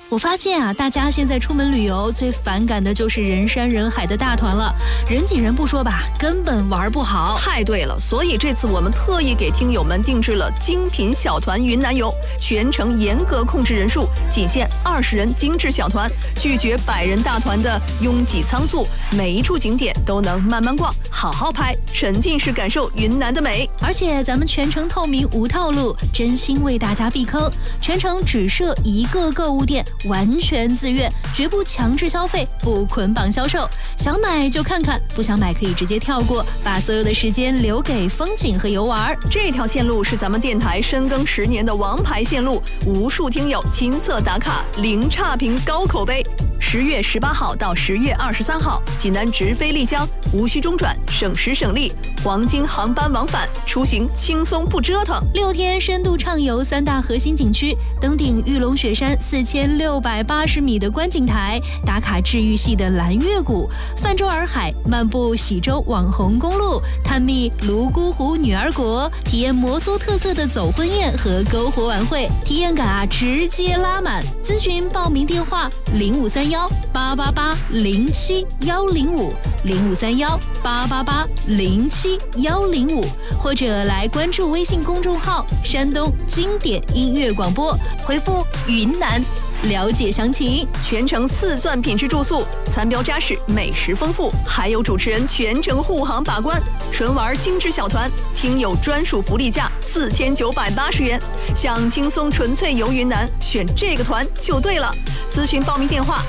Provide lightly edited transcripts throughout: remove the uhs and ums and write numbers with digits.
我发现啊，大家现在出门旅游最反感的就是人山人海的大团了，人挤人不说吧，根本玩不好。 太对了，所以这次我们特意给听友们定制了精品小团云南游，全程严格控制人数，仅限20人精致小团，拒绝100人大团的拥挤仓促，每一处景点都能慢慢逛，好好拍，沉浸式感受云南的美。 而且咱们全程透明无套路，真心为大家避坑，全程只设1个购物店，完全自愿，绝不强制消费，不捆绑销售，想买就看看，不想买可以直接跳过，把所有的时间留给风景和游玩。 这条线路是咱们电台深耕10年的王牌线路，无数听友亲测打卡，零差评高口碑。10月18号到10月23号，济南直飞丽江，无需中转，省时省力，黄金航班往返，出行轻松不折腾。 6天深度畅游3大核心景区，登顶玉龙雪山4680米的观景台，打卡治愈系的蓝月谷，泛舟洱海，漫步喜洲网红公路，探秘泸沽湖女儿国，体验摩梭特色的走婚宴和篝火晚会，体验感啊直接拉满。咨询报名电话0531888075，053188807105，或者来关注微信公众号山东经典音乐广播，回复云南了解详情。 全程4钻品质住宿，餐标扎实，美食丰富，还有主持人全程护航把关。纯玩精致小团，听友专属福利价4980元。想轻松纯粹游云南，选这个团就对了。咨询报名电话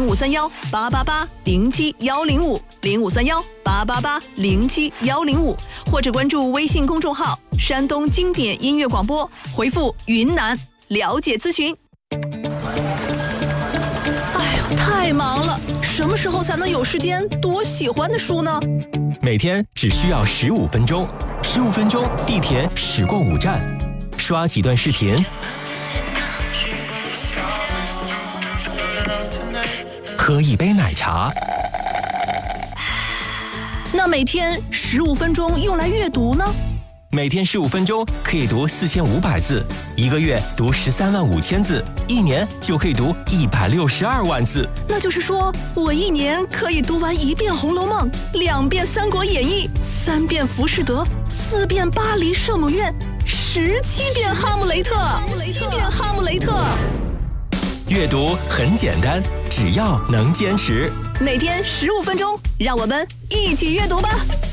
0531880105，0531880175，或者关注微信公众号山东经典音乐广播，回复云南了解咨询。太忙了，什么时候才能有时间读我喜欢的书呢？ 每天只需要15分钟，15分钟地铁驶过5站，刷几段视频，喝一杯奶茶。 那每天15分钟用来阅读呢？ 每天15分钟可以读4500字，1个月读135000字，1年就可以读162万字。 那就是说，我1年可以读完1遍《红楼梦》，2遍《三国演义》，3遍《浮士德》，4遍《巴黎圣母院》，17遍《哈姆雷特》，17遍《哈姆雷特》。 阅读很简单，只要能坚持。 每天15分钟，让我们一起阅读吧。